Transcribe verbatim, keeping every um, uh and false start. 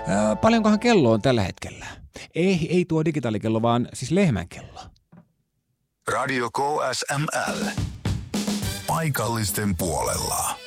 Ää, paljonkohan kello on tällä hetkellä? Ei, ei tuo digitaalikello, vaan siis lehmän kello. Radio K S M L. Paikallisten puolella.